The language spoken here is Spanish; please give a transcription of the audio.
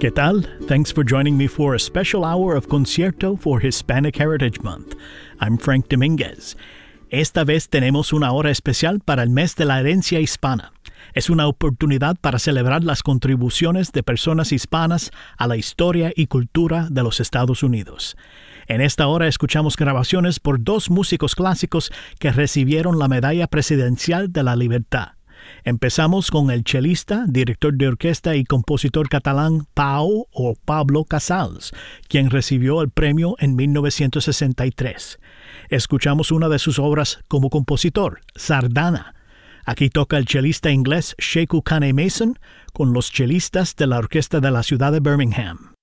¿Qué tal? Thanks for joining me for a special hour of concierto for Hispanic Heritage Month. I'm Frank Dominguez. Esta vez tenemos una hora especial para el mes de la herencia hispana. Es una oportunidad para celebrar las contribuciones de personas hispanas a la historia y cultura de los Estados Unidos. En esta hora escuchamos grabaciones por dos músicos clásicos que recibieron la Medalla Presidencial de la Libertad. Empezamos con el chelista, director de orquesta y compositor catalán Pau o Pablo Casals, quien recibió el premio en 1963. Escuchamos una de sus obras como compositor, Sardana. Aquí toca el chelista inglés Sheku Kane Mason con los chelistas de la Orquesta de la Ciudad de Birmingham.